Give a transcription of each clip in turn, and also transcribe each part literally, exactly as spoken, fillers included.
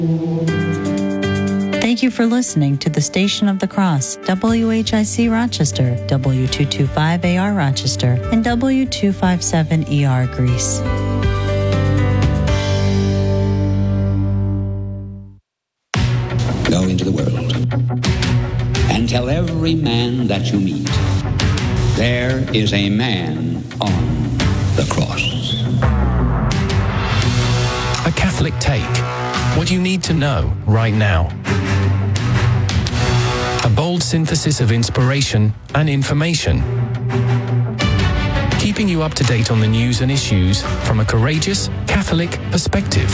Thank you for listening to the Station of the Cross, W H I C Rochester, W two twenty-five A R Rochester, and W two fifty-seven E R Greece. Go into the world and tell every man that you meet, there is a man on the cross. A Catholic Take. What you need to know right now. A bold synthesis of inspiration and information. Keeping you up to date on the news and issues from a courageous Catholic perspective.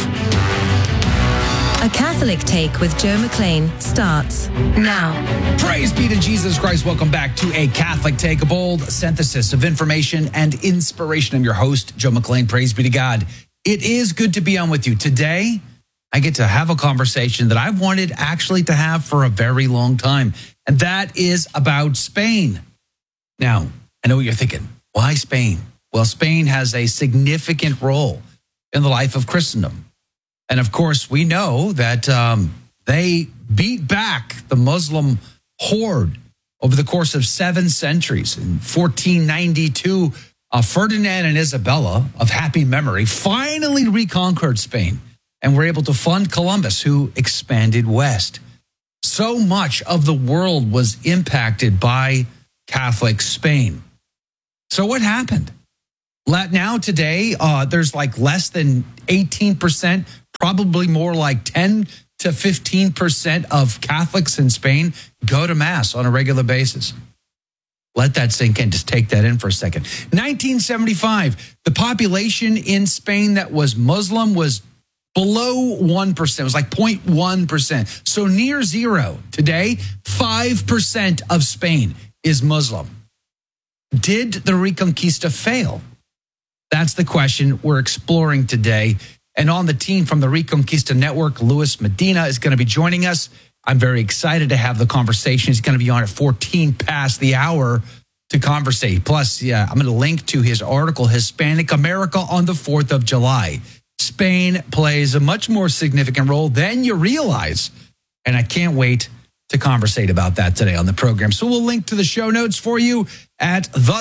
A Catholic Take with Joe McLean starts now. Praise be to Jesus Christ. Welcome back to A Catholic Take, a bold synthesis of information and inspiration. I'm your host, Joe McLean. Praise be to God. It is good to be on with you. Today, I get to have a conversation that I've wanted actually to have for a very long time, and that is about Spain. Now, I know what you're thinking. Why Spain? Well, Spain has a significant role in the life of Christendom. And of course, we know that um, they beat back the Muslim horde over the course of seven centuries. In fourteen ninety-two, uh, Ferdinand and Isabella of happy memory finally reconquered Spain and were able to fund Columbus, who expanded west. So much of the world was impacted by Catholic Spain. So what happened? Now today, uh, there's like less than eighteen percent, probably more like ten to fifteen percent of Catholics in Spain go to Mass on a regular basis. Let that sink in. Just take that in for a second. nineteen seventy-five, the population in Spain that was Muslim was below one percent. It was like zero point one percent. So near zero. Today, five percent of Spain is Muslim. Did the Reconquista fail? That's the question we're exploring today. And on the team from the Reconquista Network, Luis Medina is going to be joining us. I'm very excited to have the conversation. He's going to be on at fourteen past the hour to conversate. Plus, yeah, I'm going to link to his article, Hispanic America on the fourth of July. Spain plays a much more significant role than you realize. And I can't wait to conversate about that today on the program. So we'll link to the show notes for you at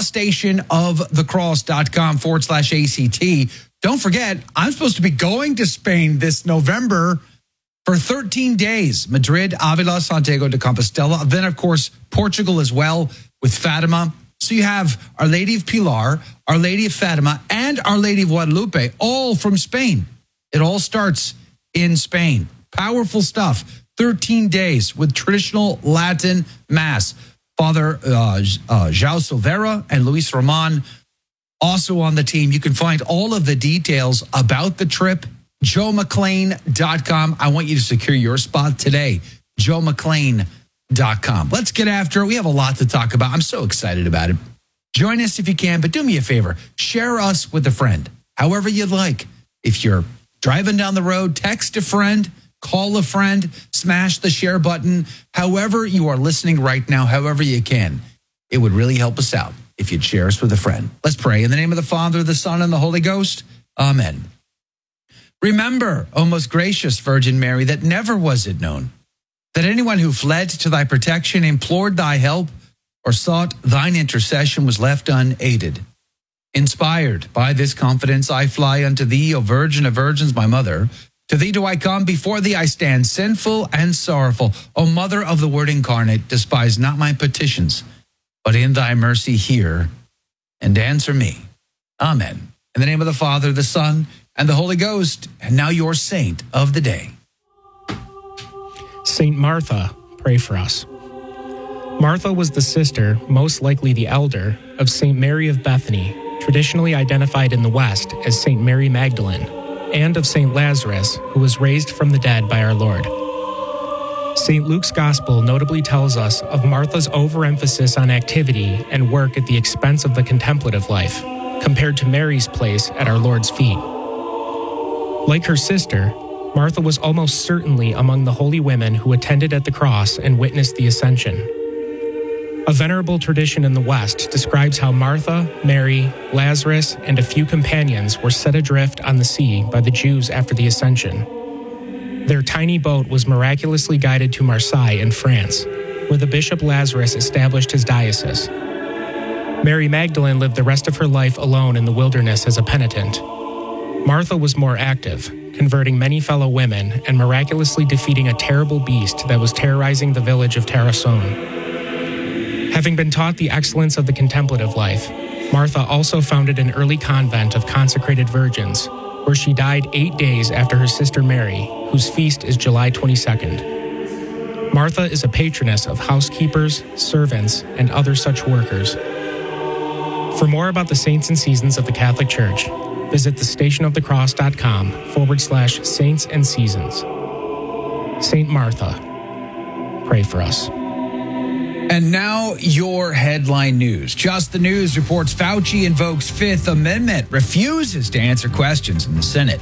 thestationofthecross.com forward slash ACT. Don't forget, I'm supposed to be going to Spain this November for thirteen days. Madrid, Avila, Santiago de Compostela. Then, of course, Portugal as well with Fatima. So you have Our Lady of Pilar, Our Lady of Fatima, and Our Lady of Guadalupe, all from Spain. It all starts in Spain. Powerful stuff. thirteen days with traditional Latin Mass. Father uh, uh, João Silveira and Luis Roman also on the team. You can find all of the details about the trip, joe mclean dot com. I want you to secure your spot today, joe mclean dot com. Let's get after it. We have a lot to talk about. I'm so excited about it. Join us if you can, but do me a favor. Share us with a friend, however you'd like. If you're driving down the road, text a friend, call a friend, smash the share button. However you are listening right now, however you can, it would really help us out if you'd share us with a friend. Let's pray. In the name of the Father, the Son, and the Holy Ghost. Amen. Remember, O most gracious Virgin Mary, that never was it known that anyone who fled to thy protection, implored thy help, or sought thine intercession was left unaided. Inspired by this confidence, I fly unto thee, O Virgin of Virgins, my mother. To thee do I come, before thee I stand, sinful and sorrowful. O Mother of the Word incarnate, despise not my petitions, but in thy mercy hear and answer me. Amen. In the name of the Father, the Son, and the Holy Ghost, and now your saint of the day. Saint Martha, pray for us. Martha was the sister, most likely the elder, of Saint Mary of Bethany, traditionally identified in the West as Saint Mary Magdalene, and of Saint Lazarus, who was raised from the dead by our Lord. Saint Luke's Gospel notably tells us of Martha's overemphasis on activity and work at the expense of the contemplative life, compared to Mary's place at our Lord's feet. Like her sister, Martha was almost certainly among the holy women who attended at the cross and witnessed the Ascension. A venerable tradition in the West describes how Martha, Mary, Lazarus, and a few companions were set adrift on the sea by the Jews after the Ascension. Their tiny boat was miraculously guided to Marseille in France, where the Bishop Lazarus established his diocese. Mary Magdalene lived the rest of her life alone in the wilderness as a penitent. Martha was more active, converting many fellow women and miraculously defeating a terrible beast that was terrorizing the village of Tarascon. Having been taught the excellence of the contemplative life, Martha also founded an early convent of consecrated virgins, where she died eight days after her sister Mary, whose feast is July twenty-second. Martha is a patroness of housekeepers, servants, and other such workers. For more about the saints and seasons of the Catholic Church, visit thestationofthecross.com forward slash saints and seasons. Saint Martha, pray for us. And now your headline news. Just the News reports Fauci invokes Fifth Amendment, refuses to answer questions in the Senate.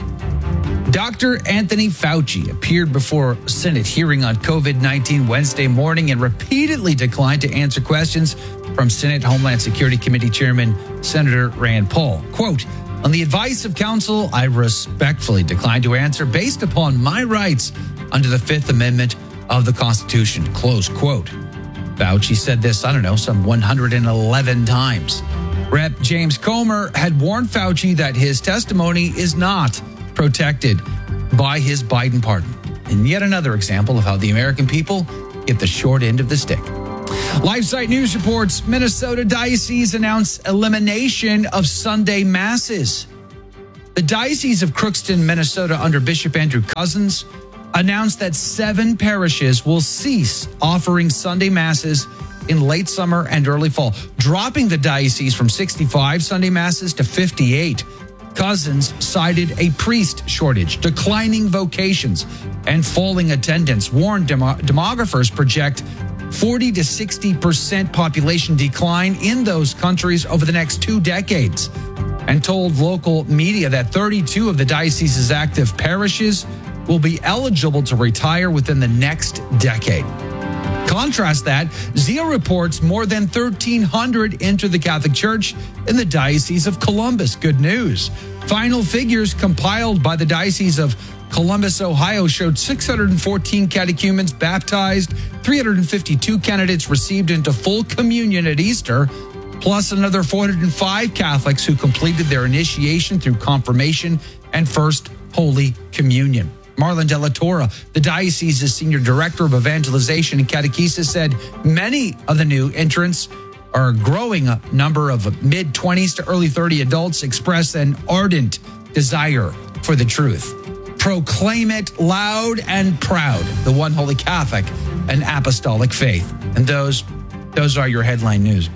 Doctor Anthony Fauci appeared before a Senate hearing on COVID nineteen Wednesday morning and repeatedly declined to answer questions from Senate Homeland Security Committee Chairman Senator Rand Paul. Quote, "On the advice of counsel, I respectfully decline to answer based upon my rights under the Fifth Amendment of the Constitution." Close quote. Fauci said this, I don't know, some one hundred eleven times. Representative James Comer had warned Fauci that his testimony is not protected by his Biden pardon. And yet another example of how the American people get the short end of the stick. LifeSite News reports Minnesota Diocese announced elimination of Sunday Masses. The Diocese of Crookston, Minnesota, under Bishop Andrew Cousins, announced that seven parishes will cease offering Sunday Masses in late summer and early fall, dropping the diocese from sixty-five Sunday Masses to fifty-eight. Cousins cited a priest shortage, declining vocations, and falling attendance. Warned demo- demographers project forty to sixty percent population decline in those countries over the next two decades, and told local media that thirty-two of the diocese's active parishes will be eligible to retire within the next decade. Contrast that, Zia reports more than thirteen hundred enter the Catholic Church in the Diocese of Columbus. Good news. Final figures compiled by the Diocese of Columbus, Ohio, showed six hundred fourteen catechumens baptized, three hundred fifty-two candidates received into full communion at Easter, plus another four hundred five Catholics who completed their initiation through confirmation and First Holy Communion. Marlon De La Torre, the diocese's senior director of evangelization and catechesis, said many of the new entrants are a growing number of mid-twenties to early thirty adults express an ardent desire for the truth. Proclaim it loud and proud, the one holy Catholic and apostolic faith. And those, those are your headline news.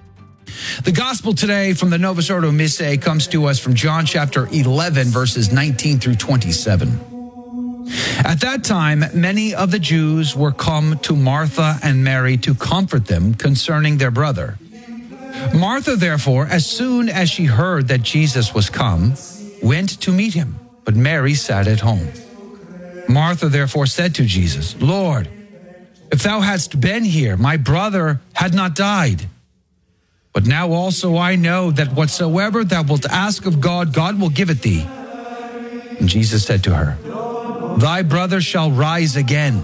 The gospel today from the Novus Ordo Missae comes to us from John chapter eleven, verses nineteen through twenty-seven. At that time, many of the Jews were come to Martha and Mary to comfort them concerning their brother. Martha, therefore, as soon as she heard that Jesus was come, went to meet him, but Mary sat at home. Martha, therefore, said to Jesus, Lord, if thou hadst been here, my brother had not died. But now also I know that whatsoever thou wilt ask of God, God will give it thee. And Jesus said to her, Thy brother shall rise again.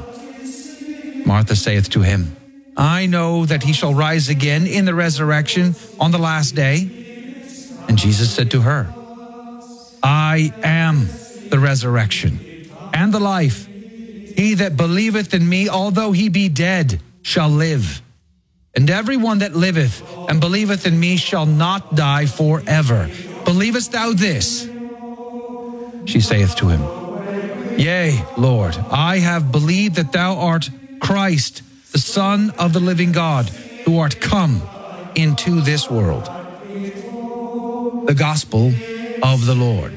Martha saith to him, I know that he shall rise again in the resurrection on the last day. And Jesus said to her, I am the resurrection and the life. He that believeth in me, although he be dead, shall live. And everyone that liveth and believeth in me shall not die forever. Believest thou this? She saith to him, Yea, Lord, I have believed that thou art Christ, the Son of the living God, who art come into this world. The Gospel of the Lord.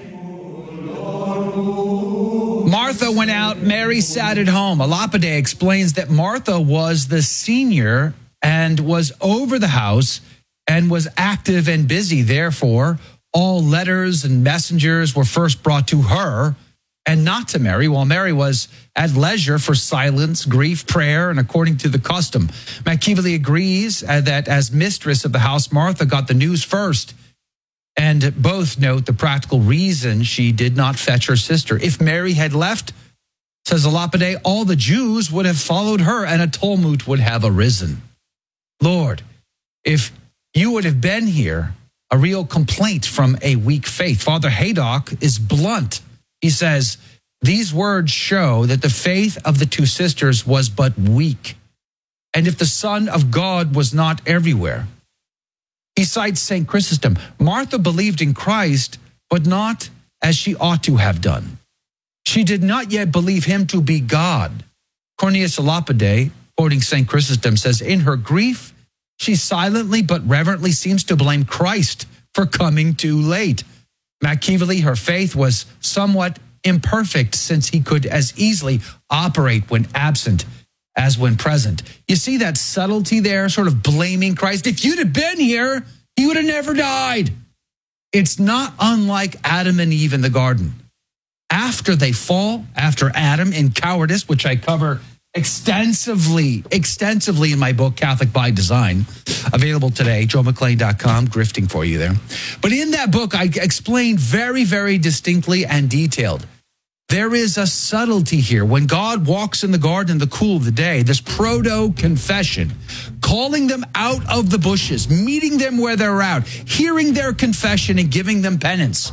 Martha went out, Mary sat at home. Alapide explains that Martha was the senior and was over the house and was active and busy. Therefore, all letters and messengers were first brought to her and not to Mary, while Mary was at leisure for silence, grief, prayer, and according to the custom. Machiavelli agrees that as mistress of the house, Martha got the news first. And both note the practical reason she did not fetch her sister. If Mary had left Says a Lapide, all the Jews would have followed her and a tumult would have arisen. Lord, if you would have been here, a real complaint from a weak faith. Father Haydock is blunt. He says, these words show that the faith of the two sisters was but weak. And if the Son of God was not everywhere. He cites Saint Chrysostom. Martha believed in Christ, but not as she ought to have done. She did not yet believe him to be God. Cornelius a Lapide, quoting Saint Chrysostom, says, in her grief, she silently but reverently seems to blame Christ for coming too late. Machiavelli, her faith was somewhat imperfect since he could as easily operate when absent as when present. You see that subtlety there, sort of blaming Christ. If you'd have been here, he would have never died. It's not unlike Adam and Eve in the garden. After they fall, after Adam in cowardice, which I cover extensively, extensively in my book, Catholic by Design, available today, joe mcclain dot com, grifting for you there. But in that book, I explain very, very distinctly and detailed. There is a subtlety here. When God walks in the garden in the cool of the day, this proto-confession, calling them out of the bushes, meeting them where they're at, hearing their confession and giving them penance.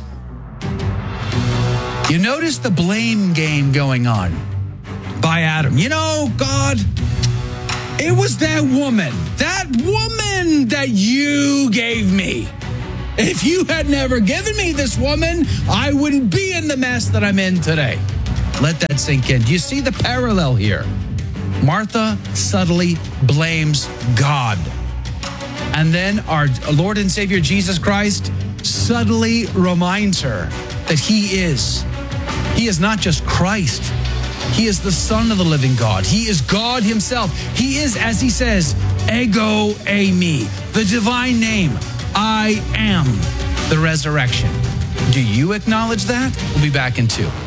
You notice the blame game going on by Adam. You know, God, it was that woman, that woman that you gave me. If you had never given me this woman, I wouldn't be in the mess that I'm in today. Let that sink in. Do you see the parallel here? Martha subtly blames God. And then our Lord and Savior Jesus Christ subtly reminds her that he is. He is not just Christ. He is the Son of the living God. He is God himself. He is, as he says, ego eimi, the divine name. I am the resurrection. Do you acknowledge that? We'll be back in two.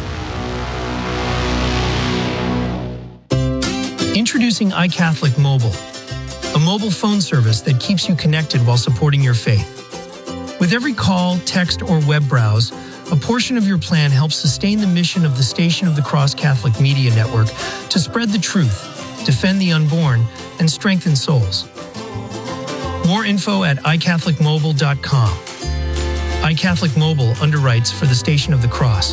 Introducing iCatholic Mobile, a mobile phone service that keeps you connected while supporting your faith. With every call, text, or web browse, a portion of your plan helps sustain the mission of the Station of the Cross Catholic Media Network to spread the truth, defend the unborn, and strengthen souls. More info at i catholic mobile dot com. iCatholic Mobile underwrites for the Station of the Cross.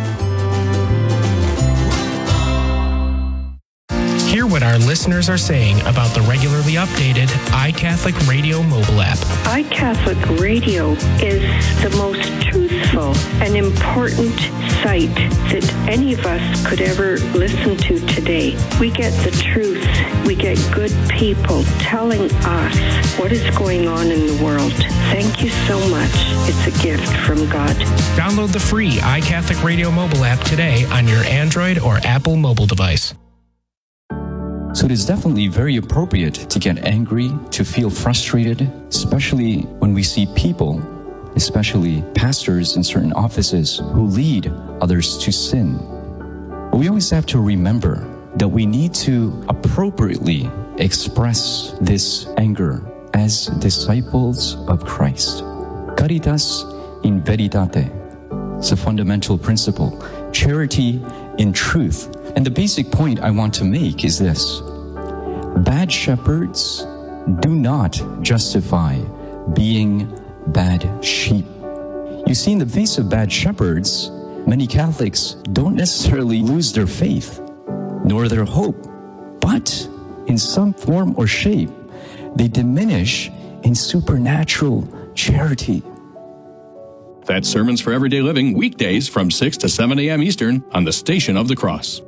Hear what our listeners are saying about the regularly updated iCatholic Radio mobile app. iCatholic Radio is the most truthful and important site that any of us could ever listen to today. We get the truth. We get good people telling us what is going on in the world. Thank you so much. It's a gift from God. Download the free iCatholic Radio mobile app today on your Android or Apple mobile device. So it is definitely very appropriate to get angry, to feel frustrated, especially when we see people, especially pastors in certain offices, who lead others to sin. But we always have to remember that we need to appropriately express this anger as disciples of Christ. Caritas in veritate. It's a fundamental principle. Charity in truth. And the basic point I want to make is this. Bad shepherds do not justify being bad sheep. You see, in the face of bad shepherds, many Catholics don't necessarily lose their faith, nor their hope, but in some form or shape, they diminish in supernatural charity. That's Sermons for Everyday Living, weekdays from six to seven a.m. Eastern on the Station of the Cross.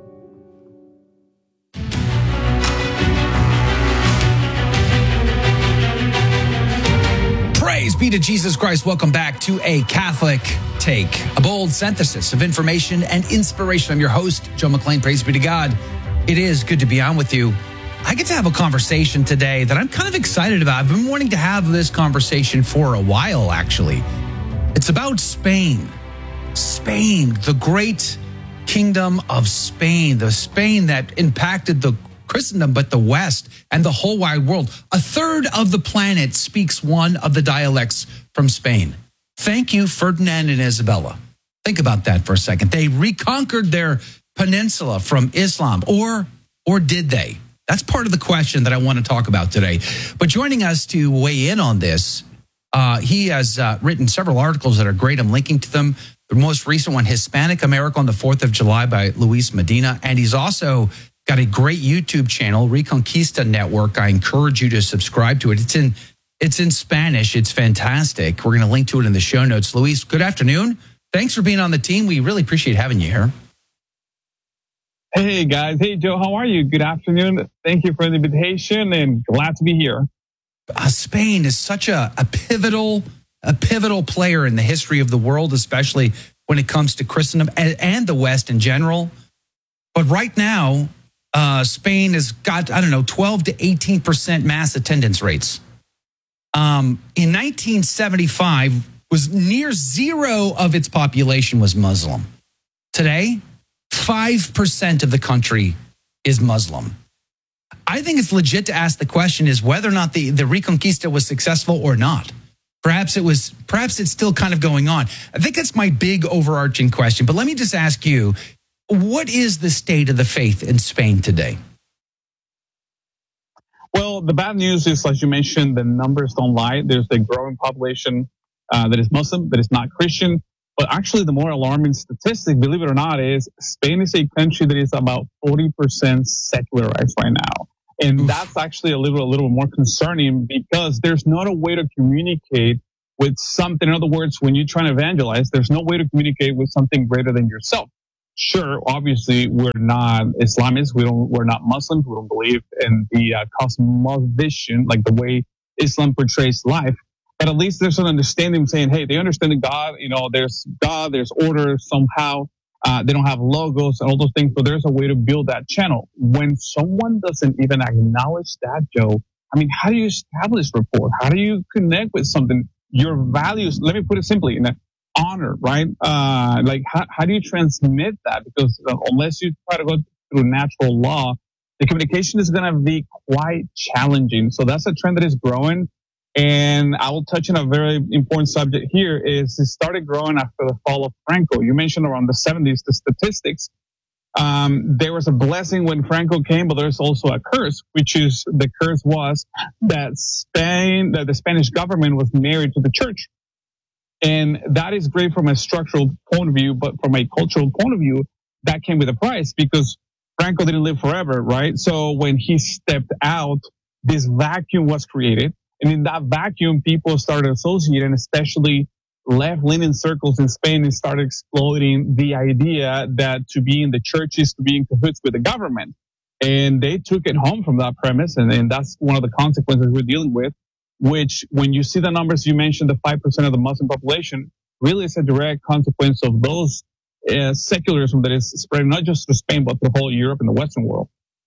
Praise be to Jesus Christ. Welcome back to A Catholic Take, a bold synthesis of information and inspiration. I'm your host, Joe McClain. Praise be to God. It is good to be on with you. I get to have a conversation today that I'm kind of excited about. I've been wanting to have this conversation for a while, actually. It's about Spain. Spain, the great kingdom of Spain, the Spain that impacted the Christendom, but the West and the whole wide world. A third of the planet speaks one of the dialects from Spain. Thank you, Ferdinand and Isabella. Think about that for a second. They reconquered their peninsula from Islam, or or did they? That's part of the question that I want to talk about today. But joining us to weigh in on this, uh, he has uh, written several articles that are great. I'm linking to them. The most recent one, Hispanic America on the fourth of July by Luis Medina. And he's also got a great YouTube channel, Reconquista Network. I encourage you to subscribe to it. It's in it's in Spanish. It's fantastic. We're going to link to it in the show notes. Luis, good afternoon. Thanks for being on the team. We really appreciate having you here. Hey, guys. Hey, Joe. How are you? Good afternoon. Thank you for the invitation and glad to be here. Uh, Spain is such a, a pivotal a pivotal player in the history of the world, especially when it comes to Christendom and, and the West in general. But right now, uh, Spain has got, I don't know, twelve to eighteen percent mass attendance rates. Um, in nineteen seventy-five, was near zero of its population was Muslim. Today, five percent of the country is Muslim. I think it's legit to ask the question is whether or not the, the Reconquista was successful or not. Perhaps it was, perhaps it's still kind of going on. I think that's my big overarching question. But let me just ask you, what is the state of the faith in Spain today? Well, the bad news is, as you mentioned, the numbers don't lie. There's a growing population uh, that is Muslim, that is not Christian. But actually, the more alarming statistic, believe it or not, is Spain is a country that is about forty percent secularized right now. And Oof. That's actually a little, a little more concerning because there's not a way to communicate with something. In other words, when you're trying to evangelize, there's no way to communicate with something greater than yourself. Sure, obviously, we're not Islamists. We don't, we're not Muslims. We don't believe in the uh, cosmovision, like the way Islam portrays life. But at least there's an understanding saying, hey, they understand that God, you know, there's God, there's order somehow. Uh, they don't have logos and all those things. So there's a way to build that channel. When someone doesn't even acknowledge that, Joe, I mean, how do you establish rapport? How do you connect with something? Your values, let me put it simply, in honor, right? Uh, like, how, how do you transmit that? Because uh, unless you try to go through natural law, the communication is going to be quite challenging. So that's a trend that is growing. And I will touch on a very important subject here is it started growing after the fall of Franco. You mentioned around the seventies, the statistics. Um, there was a blessing when Franco came, but there's also a curse, which is the curse was that Spain, that the Spanish government was married to the church. And that is great from a structural point of view, but from a cultural point of view, that came with a price because Franco didn't live forever, right? So when he stepped out, this vacuum was created. And in that vacuum, people started associating, especially left-leaning circles in Spain, and started exploiting the idea that to be in the church is to be in cahoots with the government. And they took it home from that premise, and, and that's one of the consequences we're dealing with, which when you see the numbers you mentioned, the five percent of the Muslim population, really is a direct consequence of those uh, secularism that is spreading not just to Spain, but to the whole Europe and the Western world.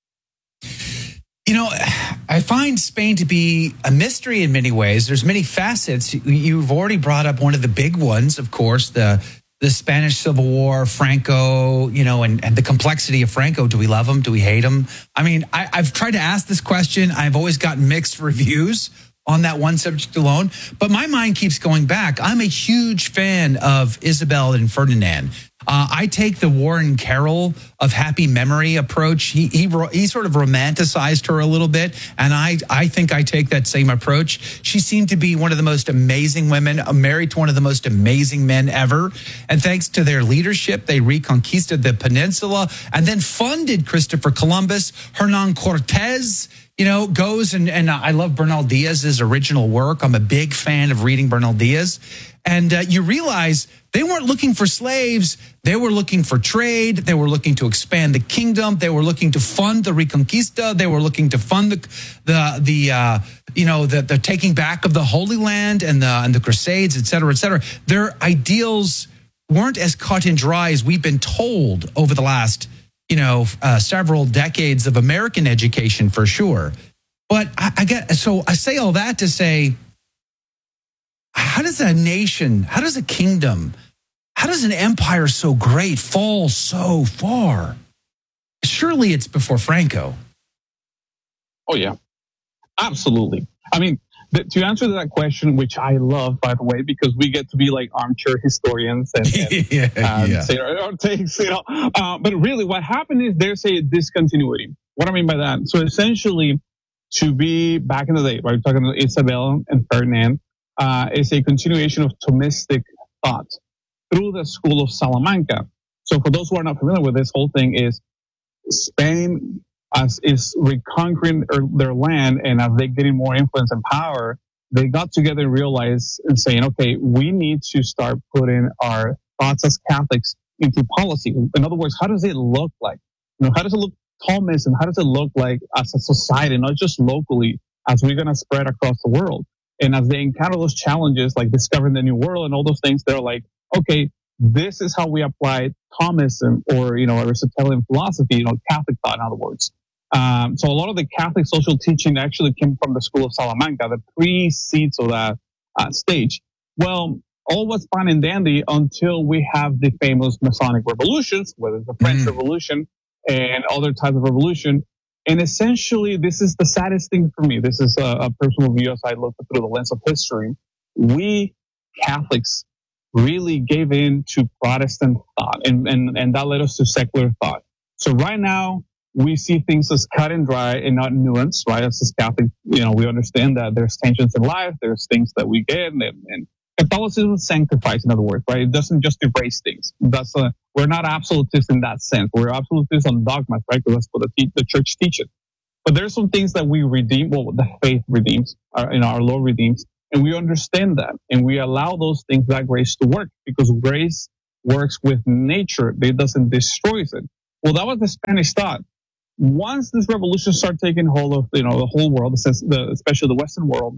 You know, I find Spain to be a mystery in many ways. There's many facets. You've already brought up one of the big ones, of course, the the Spanish Civil War, Franco, you know, and, and the complexity of Franco. Do we love him? Do we hate him? I mean, I, I've tried to ask this question. I've always gotten mixed reviews on that one subject alone. But my mind keeps going back. I'm a huge fan of Isabel and Ferdinand. Uh, I take the Warren Carroll of happy memory approach. He, he he sort of romanticized her a little bit, and I I think I take that same approach. She seemed to be one of the most amazing women, married to one of the most amazing men ever. And thanks to their leadership, they reconquisted the peninsula and then funded Christopher Columbus. Hernan Cortez, you know, goes and, and I love Bernal Diaz's original work. I'm a big fan of reading Bernal Diaz. And uh, you realize they weren't looking for slaves. They were looking for trade. They were looking to expand the kingdom. They were looking to fund the Reconquista. They were looking to fund the, the, the uh, you know, the, the taking back of the Holy Land and the, and the Crusades, et cetera, et cetera. Their ideals weren't as cut and dry as we've been told over the last, you know, uh, several decades of American education, for sure. But I, I get, so I say all that to say, how does a nation, how does a kingdom, how does an empire so great fall so far? Surely it's before Franco. Oh, yeah, absolutely. I mean, th- to answer that question, which I love, by the way, because we get to be like armchair historians and, and yeah, um, yeah. say our, our takes, you know. Uh, but really, what happened is there's a discontinuity. What I mean by that, so essentially, to be back in the day, right? We're talking about Isabel and Ferdinand, uh, is a continuation of Thomistic thought through the school of Salamanca. So for those who are not familiar with this whole thing, is Spain as is reconquering their land, and as they're getting more influence and power, they got together and realized and saying, okay, we need to start putting our thoughts as Catholics into policy. In other words, how does it look like? You know, how does it look, Thomism, how does it look like as a society, not just locally, as we're going to spread across the world? And as they encounter those challenges, like discovering the new world and all those things, they're like, okay, this is how we apply Thomism, or, you know, Aristotelian philosophy, you know, Catholic thought, in other words. Um, so a lot of the Catholic social teaching actually came from the school of Salamanca, that precedes of that uh, stage. Well, all was fine and dandy until we have the famous Masonic revolutions, whether it's the French mm. Revolution and other types of revolution. And essentially, this is the saddest thing for me. This is a, a personal view as I look through the lens of history. We Catholics really gave in to Protestant thought, and, and, and that led us to secular thought. So right now, we see things as cut and dry and not nuanced, right? As Catholic, you know, we understand that there's tensions in life, there's things that we get, and, and Catholicism sanctifies, in other words, right? It doesn't just erase things. That's a, we're not absolutists in that sense. We're absolutists on dogmas, right? Because that's what the, te- the church teaches. But there's some things that we redeem, well, the faith redeems, our, you know, our Lord redeems, and we understand that, and we allow those things, that grace, to work, because grace works with nature. It doesn't destroy it. Well, that was the Spanish thought. Once this revolution started taking hold of, you know, the whole world, especially the Western world,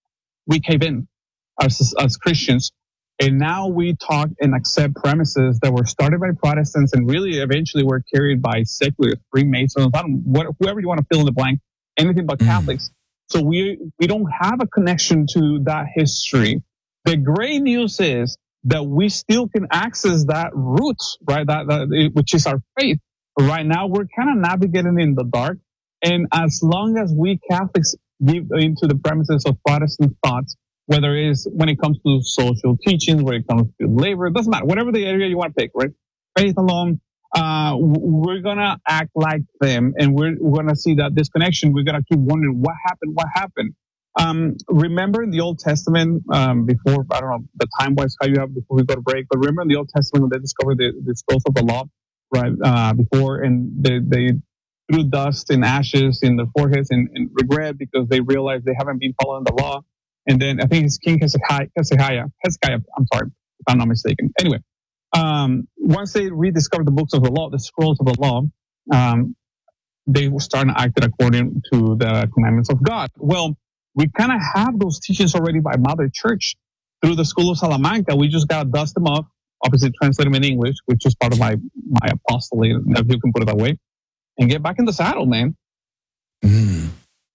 we cave in as, as Christians. And now we talk and accept premises that were started by Protestants and really eventually were carried by secular Freemasons, I don't, what, whoever you want to fill in the blank, anything but mm. Catholics. So we, we don't have a connection to that history. The great news is that we still can access that root, right? That, that which is our faith. Right now, we're kind of navigating in the dark. And as long as we Catholics give into the premises of Protestant thoughts, whether it is when it comes to social teachings, when it comes to labor, it doesn't matter, whatever the area you want to pick, right? Faith alone, uh, we're going to act like them, and we're, we're going to see that disconnection. We're going to keep wondering what happened, what happened. Um, remember in the Old Testament, um, before, I don't know, the time-wise, how you have before we go to break, but remember in the Old Testament when they discovered the, the scrolls of the law, right, uh, before, and they, they threw dust and ashes in their foreheads and, and regret because they realized they haven't been following the law. And then I think it's King Hezekiah, Hezekiah, Hezekiah, I'm sorry, if I'm not mistaken. Anyway, um, once they rediscovered the books of the law, the scrolls of the law, um, they were starting to act according to the commandments of God. Well, we kind of have those teachings already by Mother Church through the School of Salamanca. We just got to dust them off, obviously translate them in English, which is part of my, my apostolate, if you can put it that way, and get back in the saddle, man. Mm.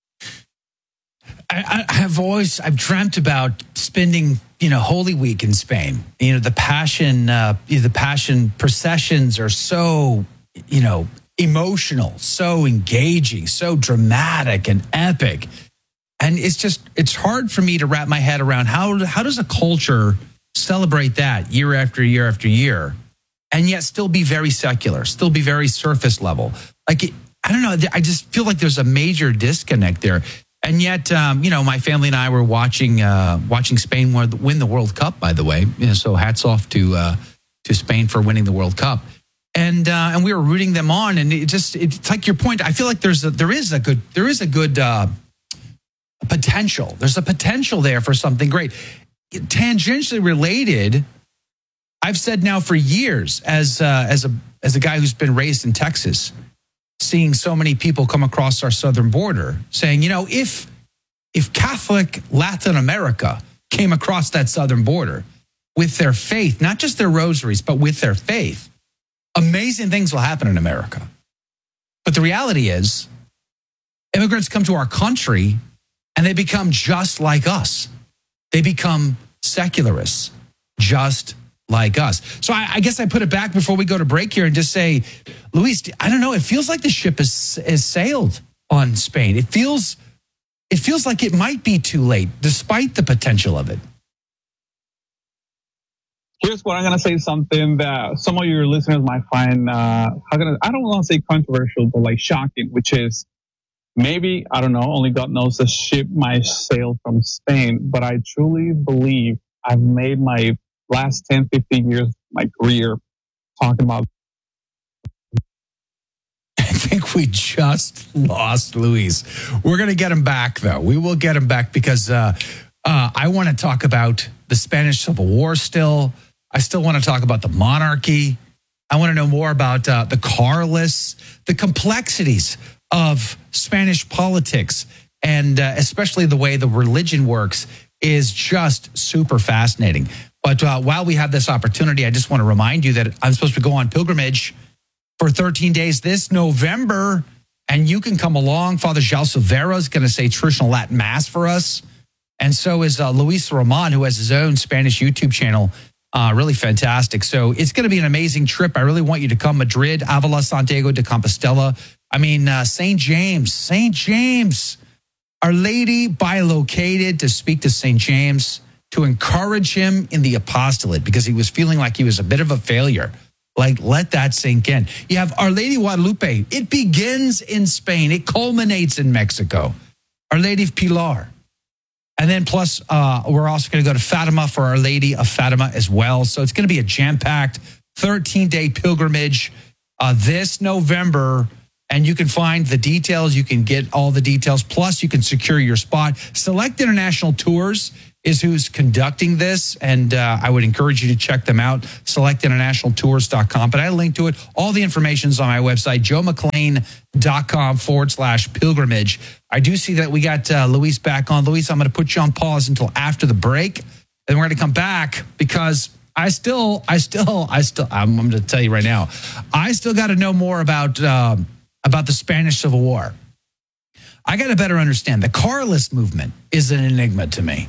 I, I have always, I've dreamt about spending, you know, Holy Week in Spain. You know, the Passion, uh, the Passion processions are so, you know, emotional, so engaging, so dramatic and epic. And it's just, it's hard for me to wrap my head around how, how does a culture celebrate that year after year after year and yet still be very secular, still be very surface level. Like, it, I don't know, I just feel like there's a major disconnect there. And yet, um, you know, my family and I were watching uh, watching Spain win the World Cup, by the way. You know, so hats off to uh, to Spain for winning the World Cup. And uh, and we were rooting them on. And it just, it's like your point. I feel like there's a, there is a good, there is a good uh, potential. There's a potential there for something great. Tangentially related, I've said now for years, as uh, as a as a guy who's been raised in Texas, seeing so many people come across our southern border saying, you know, if if Catholic Latin America came across that southern border with their faith, not just their rosaries, but with their faith, amazing things will happen in America. But the reality is, immigrants come to our country and they become just like us. They become secularists, just like us. So I, I guess I put it back before we go to break here and just say, Luis, I don't know, it feels like the ship has, has sailed on Spain. It feels it feels like it might be too late, despite the potential of it. Here's what I'm going to say, something that some of your listeners might find, uh, how can I, I don't want to say controversial, but like shocking, which is maybe, I don't know, only God knows the ship might sail from Spain, but I truly believe I've made my last ten, fifteen years, my career, talking about. I think we just lost Luis. We're going to get him back, though. We will get him back because uh, uh, I want to talk about the Spanish Civil War still. I still want to talk about the monarchy. I want to know more about uh, the Carlists, the complexities of Spanish politics, and uh, especially the way the religion works is just super fascinating. But uh, while we have this opportunity, I just want to remind you that I'm supposed to go on pilgrimage for thirteen days this November, and you can come along. Father João Silveira is going to say traditional Latin Mass for us, and so is uh, Luis Roman, who has his own Spanish YouTube channel. Uh, really fantastic. So it's going to be an amazing trip. I really want you to come. Madrid, Avila, Santiago de Compostela. I mean, uh, Saint James, Saint James, Our Lady bilocated to speak to Saint James, to encourage him in the apostolate because he was feeling like he was a bit of a failure. Like, let that sink in. You have Our Lady Guadalupe. It begins in Spain. It culminates in Mexico. Our Lady of Pilar. And then plus, uh, we're also going to go to Fatima for Our Lady of Fatima as well. So it's going to be a jam-packed thirteen-day pilgrimage uh, this November. And you can find the details. You can get all the details. Plus, you can secure your spot. Select International Tours is who's conducting this. And uh, I would encourage you to check them out, select international tours dot com. But I link to it. All the information's on my website, joe mcclain dot com forward slash pilgrimage. I do see that we got uh, Luis back on. Luis, I'm going to put you on pause until after the break. And we're going to come back because I still, I still, I still, I'm, I'm going to tell you right now, I still got to know more about, um, about the Spanish Civil War. I got to better understand. The Carlist movement is an enigma to me.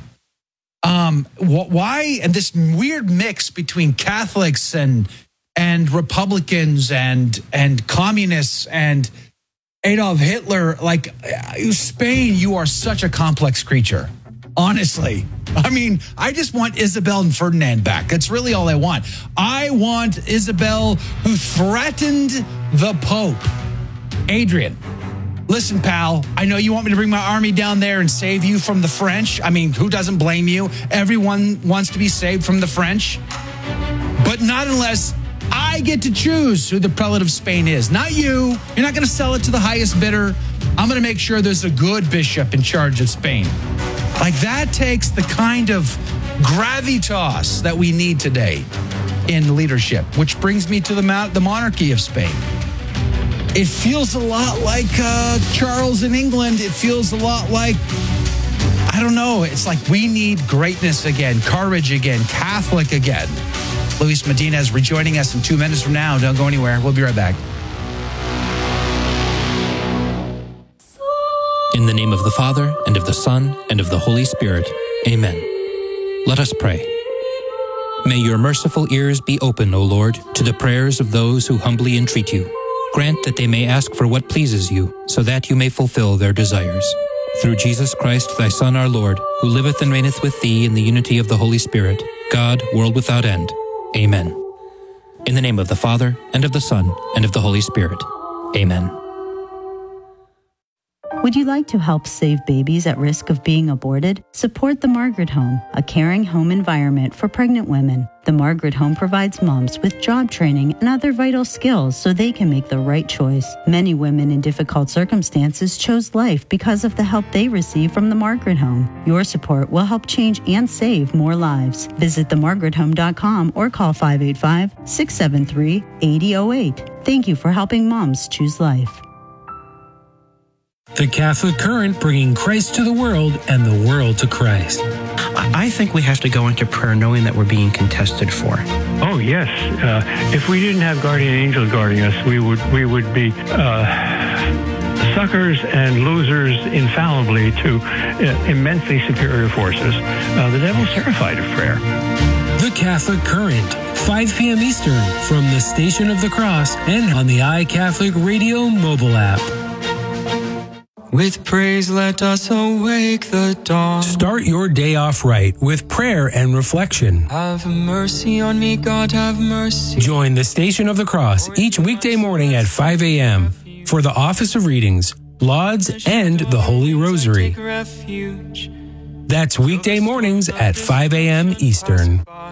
Um, wh- why? And this weird mix between Catholics and and Republicans and and communists and Adolf Hitler. Like, Spain, you are such a complex creature. Honestly, I mean, I just want Isabel and Ferdinand back. That's really all I want. I want Isabel, who threatened the Pope. Adrian, listen, pal, I know you want me to bring my army down there and save you from the French. I mean, who doesn't blame you? Everyone wants to be saved from the French. But not unless I get to choose who the prelate of Spain is. Not you. You're not going to sell it to the highest bidder. I'm going to make sure there's a good bishop in charge of Spain. Like, that takes the kind of gravitas that we need today in leadership, which brings me to the, the monarchy of Spain. It feels a lot like uh, Charles in England. It feels a lot like, I don't know, it's like we need greatness again, courage again, Catholic again. Luis Medina is rejoining us in two minutes from now. Don't go anywhere. We'll be right back. In the name of the Father, and of the Son, and of the Holy Spirit. Amen. Let us pray. May your merciful ears be open, O Lord, to the prayers of those who humbly entreat you. Grant that they may ask for what pleases you, so that you may fulfill their desires. Through Jesus Christ, thy Son, our Lord, who liveth and reigneth with thee in the unity of the Holy Spirit, God, world without end. Amen. In the name of the Father, and of the Son, and of the Holy Spirit. Amen. Would you like to help save babies at risk of being aborted? Support the Margaret Home, a caring home environment for pregnant women. The Margaret Home provides moms with job training and other vital skills so they can make the right choice. Many women in difficult circumstances chose life because of the help they receive from the Margaret Home. Your support will help change and save more lives. Visit the margaret home dot com or call five eight five, six seven three, eight zero zero eight. Thank you for helping moms choose life. The Catholic Current, bringing Christ to the world and the world to Christ. I think we have to go into prayer knowing that we're being contested for. Oh, yes. Uh, if we didn't have guardian angels guarding us, we would we would be uh, suckers and losers infallibly to uh, immensely superior forces. Uh, the devil's terrified of prayer. The Catholic Current, five p.m. Eastern, from the Station of the Cross and on the iCatholic Radio mobile app. With praise, let us awake the dawn. Start your day off right with prayer and reflection. Have mercy on me, God, have mercy. Join the Station of the Cross each weekday morning at five a.m. for the Office of Readings, Lauds, and the Holy Rosary. That's weekday mornings at five a.m. Eastern.